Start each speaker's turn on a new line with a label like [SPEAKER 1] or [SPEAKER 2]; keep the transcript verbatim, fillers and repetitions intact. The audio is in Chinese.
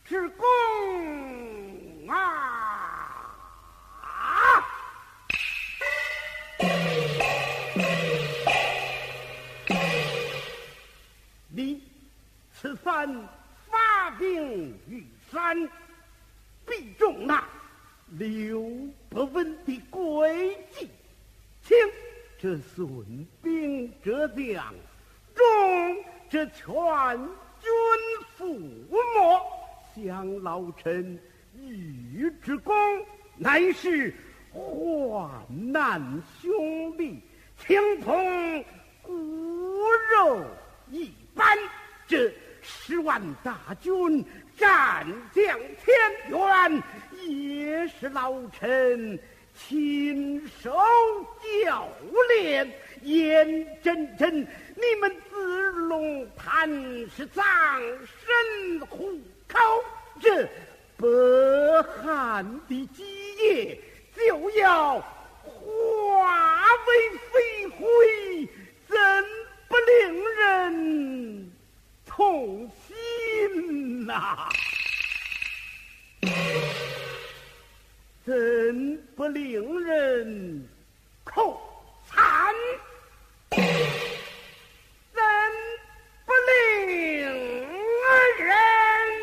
[SPEAKER 1] 之功啊！你此番发兵玉山，必中那刘伯温的诡计，轻这损兵折将，重这全军覆没，想老臣与之功，乃是患难兄弟，情同骨肉一般。这十万大军战将千员，也是老臣亲手教练，眼睁睁你们子龙潭是葬身虎口，这北汉的基业就要化为飞灰，怎不令人痛心呐、啊？怎不令人